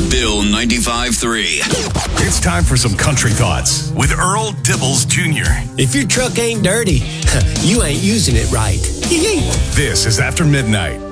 Bill 95.3. It's time for some country thoughts with Earl Dibbles Jr. If your truck ain't dirty, you ain't using it right. This is After Midnight.